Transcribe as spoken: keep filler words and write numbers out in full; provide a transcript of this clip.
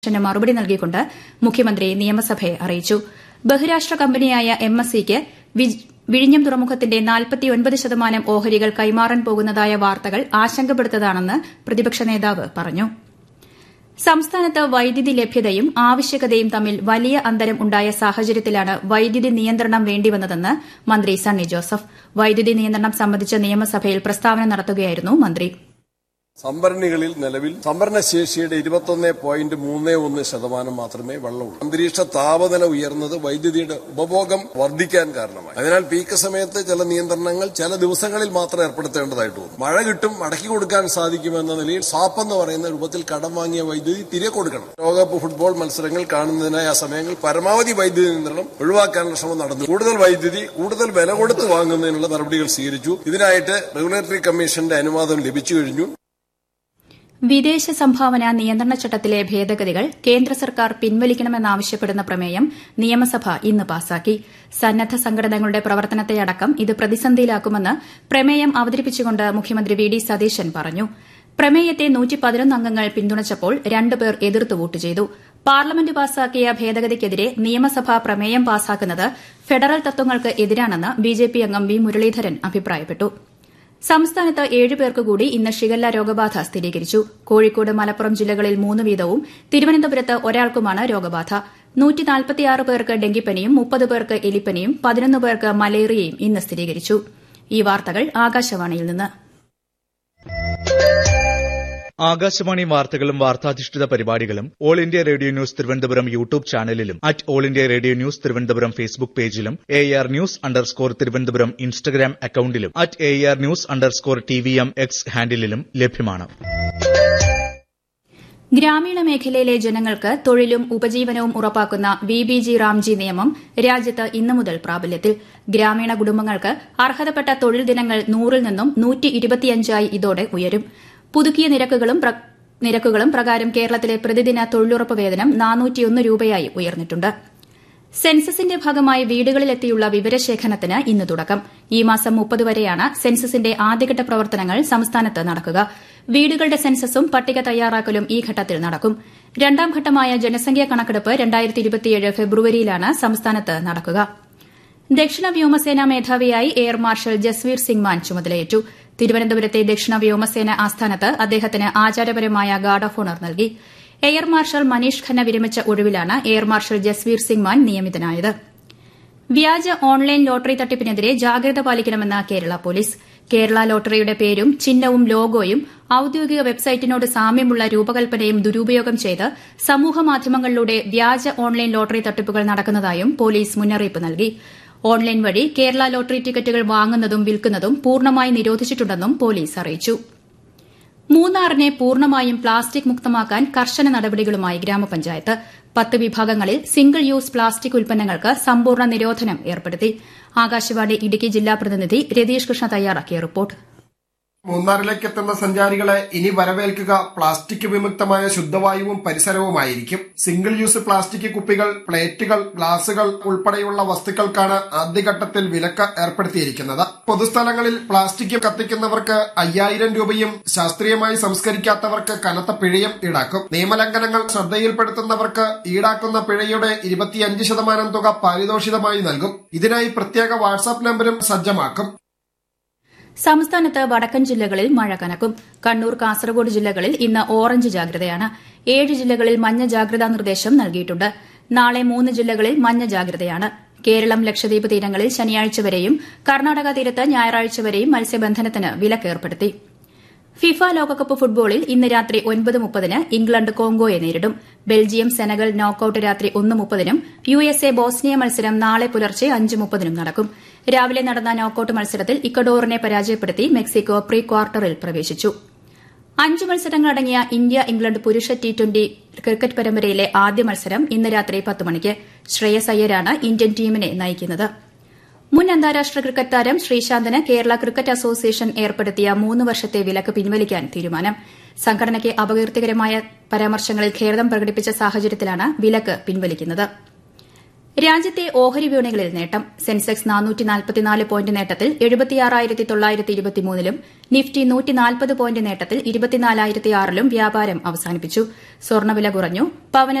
മറുപടി നൽകിക്കൊണ്ട് മുഖ്യമന്ത്രി നിയമസഭയെ അറിയിച്ചു. ബഹുരാഷ്ട്ര കമ്പനിയായ എം എസ് സിക്ക് വിഴിഞ്ഞം തുറമുഖത്തിന്റെ നാൽപ്പത്തിയൊൻപത് ശതമാനം ഓഹരികൾ കൈമാറാൻ പോകുന്നതായ വാർത്തകൾ ആശങ്കപ്പെടുത്തതാണെന്ന് പ്രതിപക്ഷ നേതാവ് പറഞ്ഞു. സംസ്ഥാനത്ത് വൈദ്യുതി ലഭ്യതയും ആവശ്യകതയും തമ്മിൽ വലിയ അന്തരം ഉണ്ടായ സാഹചര്യത്തിലാണ് വൈദ്യുതി നിയന്ത്രണം വേണ്ടിവന്നതെന്ന് മന്ത്രി സണ്ണി ജോസഫ്. വൈദ്യുതി നിയന്ത്രണം സംബന്ധിച്ച് നിയമസഭയിൽ പ്രസ്താവന നടത്തുകയായിരുന്നു മന്ത്രി. സംഭരണികളിൽ നിലവിൽ സംഭരണശേഷിയുടെ ഇരുപത്തൊന്ന് പോയിന്റ് മൂന്ന് ഒന്ന് ശതമാനം മാത്രമേ വെള്ളമുള്ളൂ. അന്തരീക്ഷ താപനില ഉയർന്നത് വൈദ്യുതിയുടെ ഉപഭോഗം വർദ്ധിക്കാൻ കാരണമായി. അതിനാൽ പീക്ക് സമയത്ത് ചില നിയന്ത്രണങ്ങൾ ചില ദിവസങ്ങളിൽ മാത്രം ഏർപ്പെടുത്തേണ്ടതായിട്ട് വന്നു. മഴ കിട്ടും, മടക്കി കൊടുക്കാൻ സാധിക്കുമെന്ന നിലയിൽ സാപ്പ് എന്ന് പറയുന്ന രൂപത്തിൽ കടം വാങ്ങിയ വൈദ്യുതി തിരികെ കൊടുക്കണം. ലോകകപ്പ് ഫുട്ബോൾ മത്സരങ്ങൾ കാണുന്നതിനായി ആ സമയങ്ങളിൽ പരമാവധി വൈദ്യുതി നിയന്ത്രണം ഒഴിവാക്കാനുള്ള ശ്രമം നടന്നു. കൂടുതൽ വൈദ്യുതി കൂടുതൽ വില കൊടുത്ത് വാങ്ങുന്നതിനുള്ള നടപടികൾ സ്വീകരിച്ചു. ഇതിനായിട്ട് റെഗുലേറ്ററി കമ്മീഷന്റെ അനുവാദം ലഭിച്ചു കഴിഞ്ഞു. വിദേശ സംഭാവന നിയന്ത്രണ ചട്ടത്തിലെ ഭേദഗതികൾ കേന്ദ്ര സർക്കാർ പിൻവലിക്കണമെന്നാവശ്യപ്പെടുന്ന പ്രമേയം നിയമസഭ ഇന്ന് പാസാക്കി. സന്നദ്ധ സംഘടനകളുടെ പ്രവർത്തനത്തെയടക്കം ഇത് പ്രതിസന്ധിയിലാക്കുമെന്ന് പ്രമേയം അവതരിപ്പിച്ചുകൊണ്ട് മുഖ്യമന്ത്രി വി ഡി സതീശൻ പറഞ്ഞു. പ്രമേയത്തെ നൂറ്റി പതിനൊന്ന് അംഗങ്ങൾ പിന്തുണച്ചപ്പോൾ രണ്ടുപേർ എതിർത്ത് വോട്ട് ചെയ്തു. പാർലമെന്റ് പാസാക്കിയ ഭേദഗതിക്കെതിരെ നിയമസഭ പ്രമേയം പാസാക്കുന്നത് ഫെഡറൽ തത്വങ്ങൾക്ക് എതിരാണെന്ന് ബിജെപി അംഗം വി മുരളീധരൻ അഭിപ്രായപ്പെട്ടു. സംസ്ഥാനത്ത് ഏഴുപേർക്ക് കൂടി ഇന്ന് ഷിഗല്ല രോഗബാധ സ്ഥിരീകരിച്ചു. കോഴിക്കോട്, മലപ്പുറം ജില്ലകളിൽ മൂന്ന് വീതവും തിരുവനന്തപുരത്ത് ഒരാൾക്കുമാണ് രോഗബാധ. നൂറ്റി നാൽപ്പത്തിയാറ് പേർക്ക് ഡെങ്കിപ്പനിയും മുപ്പത് പേർക്ക് എലിപ്പനിയും പതിനൊന്ന് പേർക്ക് മലേറിയയും ഇന്ന് സ്ഥിരീകരിച്ചു. ഈ വാർത്തകൾ ആകാശവാണിയിൽ നിന്ന്. ആകാശവാണി വാർത്തകളും വാർത്താധിഷ്ഠിത പരിപാടികളും all India radio news Thiruvananthapuram YouTube ചാനലിലും at all India radio news Thiruvananthapuram Facebook പേജിലും A R news underscore Thiruvananthapuram Instagram അക്കൌണ്ടിലും at A R news underscore T V M X ഹാൻഡിലും ലഭ്യമാണ്. ഗ്രാമീണ മേഖലയിലെ ജനങ്ങൾക്ക് തൊഴിലും ഉപജീവനവും ഉറപ്പാക്കുന്ന വി ബി ജി റാംജി നിയമം രാജ്യത്ത് ഇന്നു മുതൽ പ്രാബല്യത്തിൽ. ഗ്രാമീണ കുടുംബങ്ങൾക്ക് അർഹതപ്പെട്ട തൊഴിൽ ദിനങ്ങൾ നൂറിൽ നിന്നും നൂറ്റി ഇരുപത്തിയഞ്ചായി ഇതോടെ ഉയരും. പുതുക്കിയ നിരക്കുകളും നിരക്കുകളും പ്രകാരം കേരളത്തിലെ പ്രതിദിന തൊഴിലുറപ്പ് വേതനം നാനൂറ്റിയൊന്ന് രൂപയായി ഉയർന്നിട്ടുണ്ട്. സെൻസസിന്റെ ഭാഗമായി വീടുകളിലെത്തിയുള്ള വിവരശേഖരണത്തിന് ഇന്ന് തുടക്കം. ഈ മാസം മുപ്പത് വരെയാണ് സെൻസസിന്റെ ആദ്യഘട്ട പ്രവർത്തനങ്ങൾ സംസ്ഥാനത്ത് നടക്കുക. വീടുകളുടെ സെൻസസും പട്ടിക തയ്യാറാക്കലും ഈ ഘട്ടത്തിൽ നടക്കും. രണ്ടാം ഘട്ടമായ ജനസംഖ്യാ കണക്കെടുപ്പ് രണ്ടായിരത്തി ഇരുപത്തിയേഴ് ഫെബ്രുവരിയിലാണ് സംസ്ഥാനത്ത് നടക്കുക. ദക്ഷിണ വ്യോമസേനാ മേധാവിയായി എയർ മാർഷൽ ജസ്വീർ സിംഗ് മാൻ ചുമതലയേറ്റു. തിരുവനന്തപുരത്തെ ദക്ഷിണ വ്യോമസേന ആസ്ഥാനത്ത് അദ്ദേഹത്തിന് ആചാരപരമായ ഗാർഡ് ഓഫ് ഓണർ നൽകി. എയർ മാർഷൽ മനീഷ് ഖന്ന വിരമിച്ച ഒഴിവിലാണ് എയർ മാർഷൽ ജസ്വീർ സിംഗ് മാൻ നിയമിതനായത്. വ്യാജ ഓൺലൈൻ ലോട്ടറി തട്ടിപ്പിനെതിരെ ജാഗ്രത പാലിക്കണമെന്ന് കേരള പോലീസ്. കേരള ലോട്ടറിയുടെ പേരും ചിഹ്നവും ലോഗോയും ഔദ്യോഗിക വെബ്സൈറ്റിനോട് സാമ്യമുള്ള രൂപകൽപ്പനയും ദുരുപയോഗം ചെയ്ത് സമൂഹമാധ്യമങ്ങളിലൂടെ വ്യാജ ഓൺലൈൻ ലോട്ടറി തട്ടിപ്പുകൾ നടക്കുന്നതായും പോലീസ് മുന്നറിയിപ്പ് നൽകി. ഓൺലൈൻ വഴി കേരള ലോട്ടറി ടിക്കറ്റുകൾ വാങ്ങുന്നതും വിൽക്കുന്നതും പൂർണ്ണമായി നിരോധിച്ചിട്ടുണ്ടെന്നും പോലീസ് അറിയിച്ചു. മൂന്നാറിനെ പൂർണ്ണമായും പ്ലാസ്റ്റിക് മുക്തമാക്കാൻ കർശന നടപടികളുമായി ഗ്രാമപഞ്ചായത്ത്. പത്ത് വിഭാഗങ്ങളിൽ സിംഗിൾ യൂസ് പ്ലാസ്റ്റിക് ഉൽപ്പന്നങ്ങൾക്ക് സമ്പൂർണ്ണ നിരോധനം ഏർപ്പെടുത്തി. ആകാശവാണി ഇടുക്കി ജില്ലാ പ്രതിനിധി രതീഷ് കൃഷ്ണ തയ്യാറാക്കിയ റിപ്പോർട്ട്. മൂന്നാറിലേക്ക് എത്തുന്ന സഞ്ചാരികളെ ഇനി വരവേൽക്കുക പ്ലാസ്റ്റിക് വിമുക്തമായ ശുദ്ധവായുവും പരിസരവുമായിരിക്കും. സിംഗിൾ യൂസ് പ്ലാസ്റ്റിക് കുപ്പികൾ, പ്ലേറ്റുകൾ, ഗ്ലാസുകൾ ഉൾപ്പെടെയുള്ള വസ്തുക്കൾക്കാണ് ആദ്യഘട്ടത്തിൽ വിലക്ക് ഏർപ്പെടുത്തിയിരിക്കുന്നത്. പൊതുസ്ഥലങ്ങളിൽ പ്ലാസ്റ്റിക് കത്തിക്കുന്നവർക്ക് അയ്യായിരം രൂപയും ശാസ്ത്രീയമായി സംസ്കരിക്കാത്തവർക്ക് കനത്ത പിഴയും ഈടാക്കും. നിയമലംഘനങ്ങൾ ശ്രദ്ധയിൽപ്പെടുത്തുന്നവർക്ക് ഈടാക്കുന്ന പിഴയുടെ ഇരുപത്തിയഞ്ച് ശതമാനം തുക പാരിതോഷികമായി നൽകും. ഇതിനായി പ്രത്യേക വാട്സാപ്പ് നമ്പരും സജ്ജമാക്കും. സംസ്ഥാനത്ത് വടക്കൻ ജില്ലകളിൽ മഴ കനക്കും. കണ്ണൂർ, കാസർഗോഡ് ജില്ലകളിൽ ഇന്ന് ഓറഞ്ച് ജാഗ്രതയാണ്. ഏഴ് ജില്ലകളിൽ മഞ്ഞ ജാഗ്രതാ നിർദ്ദേശം നൽകിയിട്ടുണ്ട്. നാളെ മൂന്ന് ജില്ലകളിൽ മഞ്ഞ ജാഗ്രതയാണ്. കേരളം, ലക്ഷദ്വീപ് തീരങ്ങളിൽ ശനിയാഴ്ച വരെയും കർണാടക തീരത്ത് ഞായറാഴ്ച വരെയും മത്സ്യബന്ധനത്തിന് വിലക്കേർപ്പെടുത്തി. ഫിഫ ലോകകപ്പ് ഫുട്ബോളിൽ ഇന്ന് രാത്രി ഒൻപത് മുപ്പതിന് ഇംഗ്ലണ്ട് കോങ്കോയെ നേരിടും. ബെൽജിയം, സെനഗൽ നോക്കൌട്ട് രാത്രി ഒന്ന് മുപ്പതിനും യു എസ് എ ബോസ്നിയ മത്സരം നാളെ പുലർച്ചെ അഞ്ച് മുപ്പതിനും നടക്കും. രാവിലെ നടന്ന നോക്കൌട്ട് മത്സരത്തിൽ ഇക്വഡോറിനെ പരാജയപ്പെടുത്തി മെക്സിക്കോ പ്രീ ക്വാർട്ടറിൽ പ്രവേശിച്ചു. അഞ്ച് മത്സരങ്ങളടങ്ങിയ ഇന്ത്യ ഇംഗ്ലണ്ട് പുരുഷ ടി ട്വന്റി ക്രിക്കറ്റ് പരമ്പരയിലെ ആദ്യ മത്സരം ഇന്ന് രാത്രി പത്ത് മണിക്ക്. ശ്രേയസ് അയ്യരാണ് ഇന്ത്യൻ ടീമിനെ നയിക്കുന്നത്. മുൻ അന്താരാഷ്ട്ര ക്രിക്കറ്റ് താരം ശ്രീശാന്തിന് കേരള ക്രിക്കറ്റ് അസോസിയേഷൻ ഏർപ്പെടുത്തിയ മൂന്ന് വർഷത്തെ വിലക്ക് പിൻവലിക്കാൻ തീരുമാനം. സംഘടനയ്ക്ക് അപകീർത്തികരമായ പരാമർശങ്ങളിൽ ഖേദം പ്രകടിപ്പിച്ച സാഹചര്യത്തിലാണ് വിലക്ക് പിൻവലിക്കുന്നത്. രാജ്യത്തെ ഓഹരി വിപണികളിൽ നേട്ടം. സെൻസെക്സ് നാനൂറ്റി നാൽപ്പത്തിനാല് പോയിന്റ് നേട്ടത്തിൽ എഴുപത്തിയാറായിരത്തി തൊള്ളായിരത്തി ഇരുപത്തിമൂന്നിലും നിഫ്റ്റി നൂറ്റി നാൽപ്പത് പോയിന്റ് നേട്ടത്തിൽ ഇരുപത്തിനാലായിരത്തി ആറിലും വ്യാപാരം അവസാനിപ്പിച്ചു. സ്വർണ്ണവില കുറഞ്ഞു. പവന്